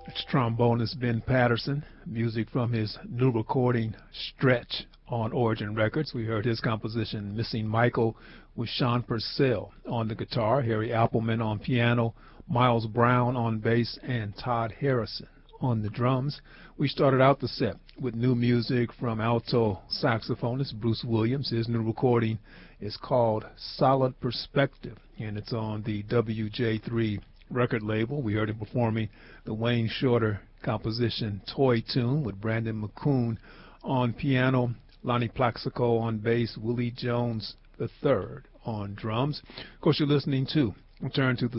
It's trombonist Ben Patterson, music from his new recording Stretch on Origin Records. We heard his composition Missing Michael with Sean Purcell on the guitar, Harry Appleman on piano, Miles Brown on bass, and Todd Harrison on the drums. We started out the set with new music from alto saxophonist Bruce Williams. His new recording is called Solid Perspective, and it's on the WJ3 record label. We heard him performing the Wayne Shorter composition Toy Tune with Brandon McCoon on piano, Lonnie Plaxico on bass, Willie Jones III on drums. Of course, you're listening to Return to the